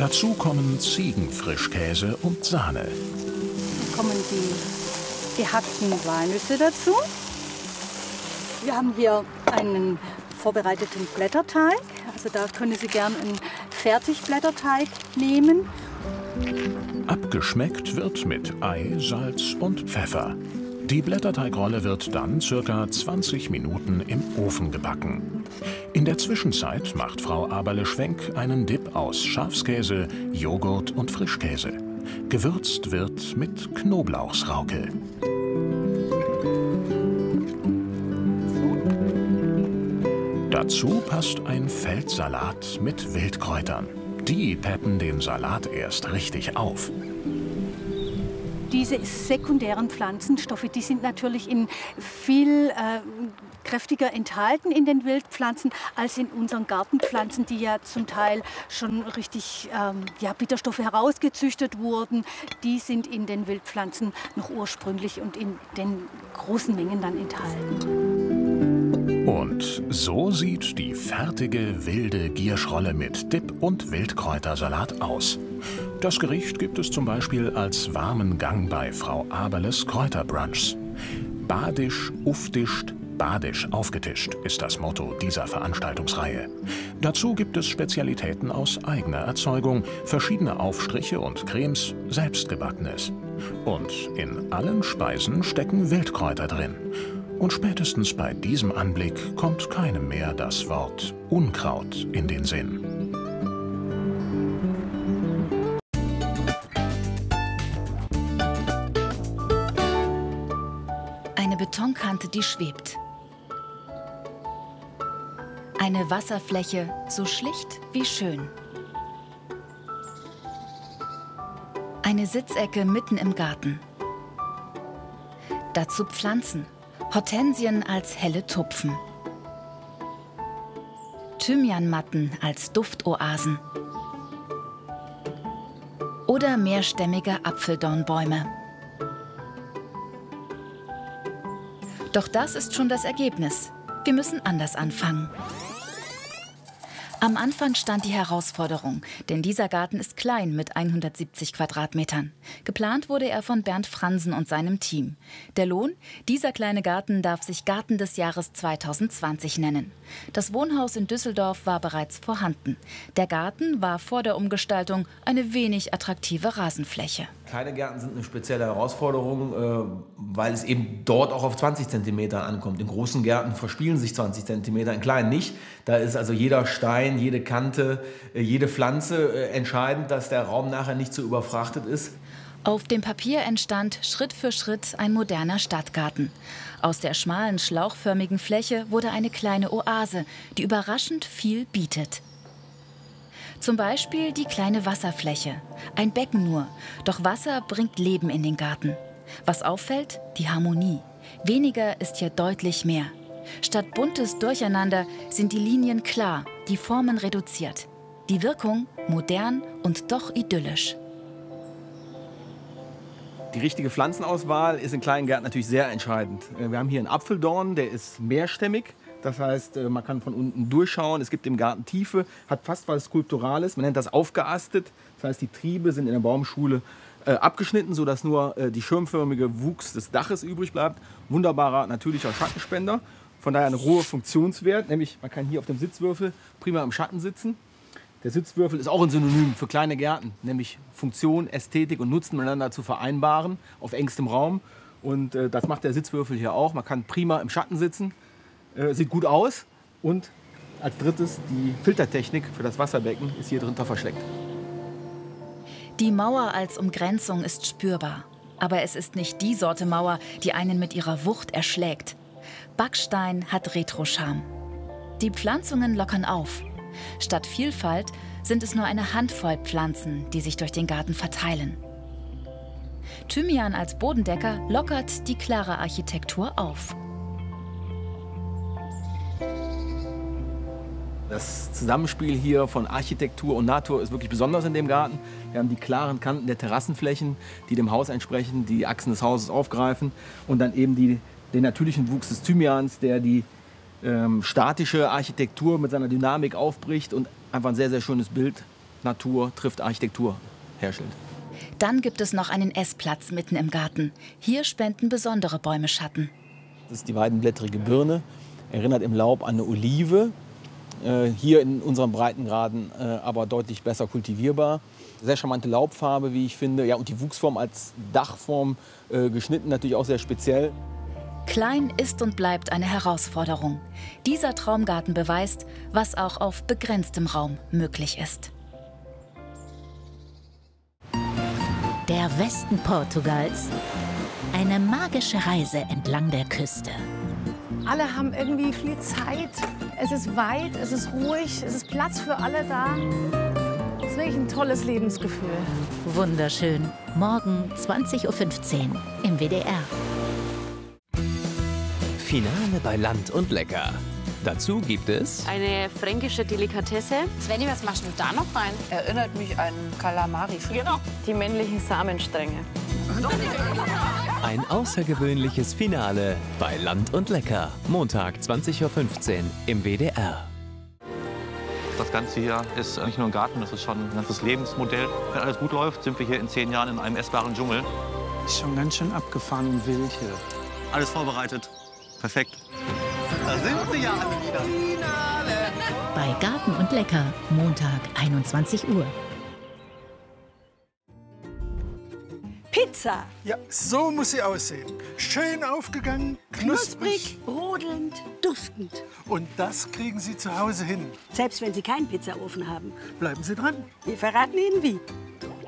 Dazu kommen Ziegenfrischkäse und Sahne. Dann kommen die gehackten Walnüsse dazu. Wir haben hier einen vorbereiteten Blätterteig. Also da können Sie gern einen Fertigblätterteig nehmen. Abgeschmeckt wird mit Ei, Salz und Pfeffer. Die Blätterteigrolle wird dann ca. 20 Minuten im Ofen gebacken. In der Zwischenzeit macht Frau Aberle-Schwenk einen Dip aus Schafskäse, Joghurt und Frischkäse. Gewürzt wird mit Knoblauchsrauke. Dazu passt ein Feldsalat mit Wildkräutern. Die peppen den Salat erst richtig auf. Diese sekundären Pflanzenstoffe, die sind natürlich in viel kräftiger enthalten in den Wildpflanzen als in unseren Gartenpflanzen, die ja zum Teil schon richtig Bitterstoffe herausgezüchtet wurden. Die sind in den Wildpflanzen noch ursprünglich und in den großen Mengen dann enthalten. Und so sieht die fertige wilde Gierschrolle mit Dip und Wildkräutersalat aus. Das Gericht gibt es zum Beispiel als warmen Gang bei Frau Aberles Kräuterbrunchs. Badisch, uftischt, badisch aufgetischt ist das Motto dieser Veranstaltungsreihe. Dazu gibt es Spezialitäten aus eigener Erzeugung, verschiedene Aufstriche und Cremes, selbstgebackenes. Und in allen Speisen stecken Wildkräuter drin. Und spätestens bei diesem Anblick kommt keinem mehr das Wort Unkraut in den Sinn. Eine Betonkante, die schwebt. Eine Wasserfläche, so schlicht wie schön. Eine Sitzecke mitten im Garten. Dazu Pflanzen. Hortensien als helle Tupfen. Thymianmatten als Duftoasen. Oder mehrstämmige Apfeldornbäume. Doch das ist schon das Ergebnis. Wir müssen anders anfangen. Am Anfang stand die Herausforderung, denn dieser Garten ist klein mit 170 Quadratmetern. Geplant wurde er von Bernd Fransen und seinem Team. Der Lohn? Dieser kleine Garten darf sich Garten des Jahres 2020 nennen. Das Wohnhaus in Düsseldorf war bereits vorhanden. Der Garten war vor der Umgestaltung eine wenig attraktive Rasenfläche. Kleine Gärten sind eine spezielle Herausforderung, weil es eben dort auch auf 20 cm ankommt. In großen Gärten verspielen sich 20 cm, in kleinen nicht. Da ist also jeder Stein, jede Kante, jede Pflanze entscheidend, dass der Raum nachher nicht zu überfrachtet ist. Auf dem Papier entstand Schritt für Schritt ein moderner Stadtgarten. Aus der schmalen, schlauchförmigen Fläche wurde eine kleine Oase, die überraschend viel bietet. Zum Beispiel die kleine Wasserfläche. Ein Becken nur, doch Wasser bringt Leben in den Garten. Was auffällt? Die Harmonie. Weniger ist hier deutlich mehr. Statt buntes Durcheinander sind die Linien klar, die Formen reduziert. Die Wirkung modern und doch idyllisch. Die richtige Pflanzenauswahl ist in kleinen Gärten natürlich sehr entscheidend. Wir haben hier einen Apfeldorn, der ist mehrstämmig. Das heißt, man kann von unten durchschauen. Es gibt im Garten Tiefe, hat fast was Skulpturales. Man nennt das aufgeastet. Das heißt, die Triebe sind in der Baumschule abgeschnitten, sodass nur die schirmförmige Wuchs des Daches übrig bleibt. Wunderbarer natürlicher Schattenspender. Von daher ein hoher Funktionswert. Nämlich, man kann hier auf dem Sitzwürfel prima im Schatten sitzen. Der Sitzwürfel ist auch ein Synonym für kleine Gärten. Nämlich Funktion, Ästhetik und Nutzen miteinander zu vereinbaren auf engstem Raum. Und das macht der Sitzwürfel hier auch. Man kann prima im Schatten sitzen. Sieht gut aus und als drittes die Filtertechnik für das Wasserbecken ist hier drunter versteckt. Die Mauer als Umgrenzung ist spürbar. Aber es ist nicht die Sorte Mauer, die einen mit ihrer Wucht erschlägt. Backstein hat Retro-Charme. Die Pflanzungen lockern auf. Statt Vielfalt sind es nur eine Handvoll Pflanzen, die sich durch den Garten verteilen. Thymian als Bodendecker lockert die klare Architektur auf. Das Zusammenspiel hier von Architektur und Natur ist wirklich besonders in dem Garten. Wir haben die klaren Kanten der Terrassenflächen, die dem Haus entsprechen, die Achsen des Hauses aufgreifen. Und dann eben den natürlichen Wuchs des Thymians, der die statische Architektur mit seiner Dynamik aufbricht und einfach ein sehr, sehr schönes Bild Natur trifft Architektur herstellt. Dann gibt es noch einen Essplatz mitten im Garten. Hier spenden besondere Bäume Schatten. Das ist die weidenblättrige Birne, erinnert im Laub an eine Olive. Hier in unseren Breitengraden aber deutlich besser kultivierbar. Sehr charmante Laubfarbe, wie ich finde. Ja, und die Wuchsform als Dachform geschnitten natürlich auch sehr speziell. Klein ist und bleibt eine Herausforderung. Dieser Traumgarten beweist, was auch auf begrenztem Raum möglich ist. Der Westen Portugals. Eine magische Reise entlang der Küste. Alle haben irgendwie viel Zeit. Es ist weit, es ist ruhig, es ist Platz für alle da. Es ist wirklich ein tolles Lebensgefühl. Wunderschön. Morgen 20:15 Uhr im WDR. Finale bei Land und Lecker. Dazu gibt es eine fränkische Delikatesse. Svenny, was machst du da noch rein? Erinnert mich an Kalamari. Genau. Die männlichen Samenstränge. ein außergewöhnliches Finale bei Land und Lecker. Montag 20:15 Uhr im WDR. Das Ganze hier ist nicht nur ein Garten, das ist schon ein ganzes Lebensmodell. Wenn alles gut läuft, sind wir hier in 10 Jahren in einem essbaren Dschungel. Ist schon ganz schön abgefahren und wild hier. Alles vorbereitet. Perfekt. Da sind sie ja alle wieder. Bei Garten und Lecker, Montag 21 Uhr. Pizza. Ja, so muss sie aussehen. Schön aufgegangen, knusprig, brodelnd, duftend. Und das kriegen Sie zu Hause hin. Selbst wenn Sie keinen Pizzaofen haben. Bleiben Sie dran. Wir verraten Ihnen wie.